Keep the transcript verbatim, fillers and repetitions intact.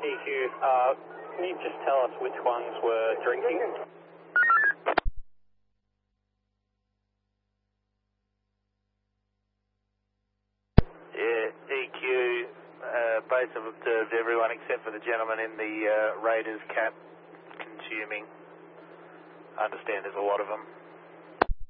E Q, uh, can you just tell us which ones were drinking? Yeah, E Q, uh, both have observed everyone except for the gentleman in the uh, Raiders cap consuming. I understand there's a lot of them.